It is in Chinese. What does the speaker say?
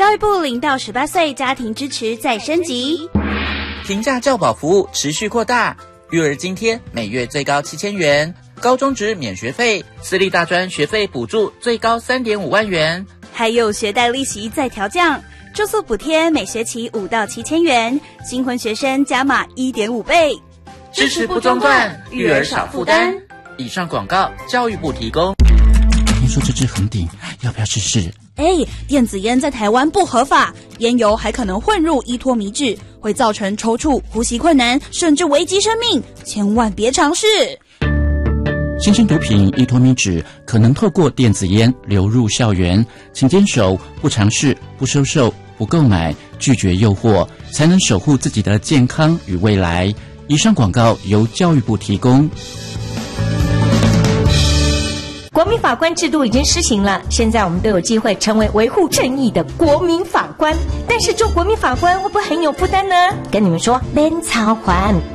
教育部0到18岁家庭支持再升级， 平价教保服务持续扩大，育儿津贴每月最高7000元，高中职免学费，私立大专学费补助最高3.5万元， 还有学贷利息再调降，住宿补贴每学期5到7000元，新婚学生加码1.5倍， 支持不中断，育儿少负担。以上广告，教育部提供。 听说这支很顶，要不要试试？ 电子烟在台湾不合法，烟油还可能混入依托米脂，会造成抽搐、呼吸困难，甚至危及生命，千万别尝试。 新兴毒品依托米脂可能透过电子烟流入校园，请坚守不尝试、不收受、不购买，拒绝诱惑，才能守护自己的健康与未来。以上广告由教育部提供。 国民法官制度已经施行了，现在我们都有机会成为维护正义的国民法官。但是做国民法官会不会很有负担呢？跟你们说，免操烦，